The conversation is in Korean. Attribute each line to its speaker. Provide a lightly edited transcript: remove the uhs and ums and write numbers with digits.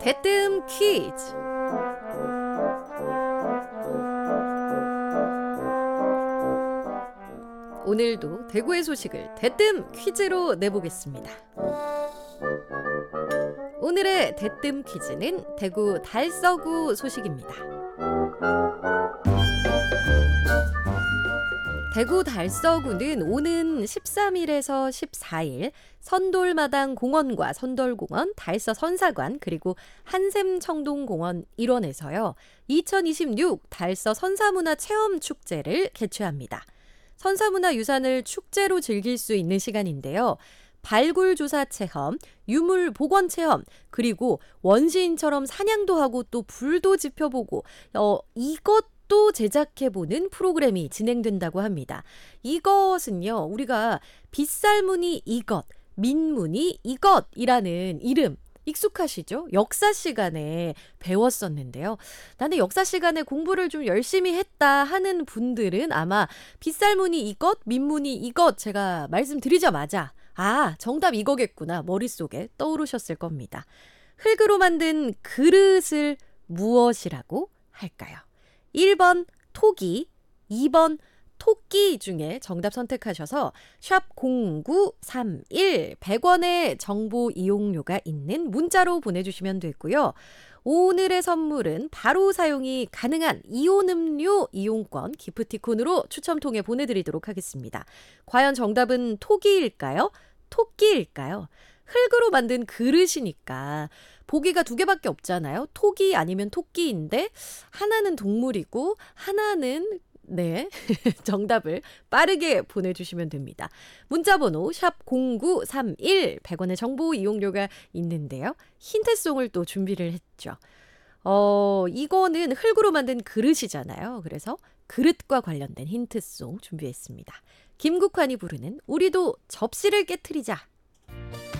Speaker 1: 대뜸 퀴즈. 오늘도 대구의 소식을 대뜸 퀴즈로 내보겠습니다. 오늘의 대뜸 퀴즈는 대구 달서구 소식입니다. 대구 달서구는 오는 13일에서 14일 선돌마당 공원과 선돌공원, 달서 선사관, 그리고 한샘청동공원 일원에서요. 2026 달서 선사문화 체험 축제를 개최합니다. 선사문화유산을 축제로 즐길 수 있는 시간인데요. 발굴조사 체험, 유물 복원 체험, 그리고 원시인처럼 사냥도 하고 또 불도 지펴보고 이것도 제작해보는 프로그램이 진행된다고 합니다. 이것은요, 우리가 빗살무늬 이것, 민무늬 이것이라는 이름 익숙하시죠? 역사 시간에 배웠었는데요. 나는 역사 시간에 공부를 좀 열심히 했다 하는 분들은 아마 빗살무늬 이것, 민무늬 이것 제가 말씀드리자마자 정답 이거겠구나 머릿속에 떠오르셨을 겁니다. 흙으로 만든 그릇을 무엇이라고 할까요? 1번 토기, 2번 토끼 중에 정답 선택하셔서 샵 0931 100원의 정보 이용료가 있는 문자로 보내주시면 되고요. 오늘의 선물은 바로 사용이 가능한 이온음료 이용권 기프티콘으로 추첨 통해 보내드리도록 하겠습니다. 과연 정답은 토기일까요? 토끼일까요? 흙으로 만든 그릇이니까 보기가 두 개밖에 없잖아요. 토기 아니면 토끼인데 하나는 동물이고 하나는 정답을 빠르게 보내주시면 됩니다. 문자번호 샵 0931 100원의 정보 이용료가 있는데요. 힌트송을 또 준비를 했죠. 이거는 흙으로 만든 그릇이잖아요. 그래서 그릇과 관련된 힌트송 준비했습니다. 김국환이 부르는 우리도 접시를 깨트리자.